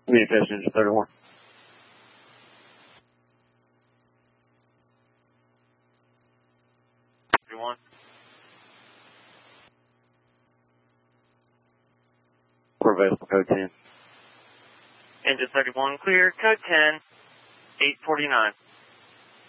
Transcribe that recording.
Communication engine 31. For available code 10. Engine 31 clear, code 10, 849.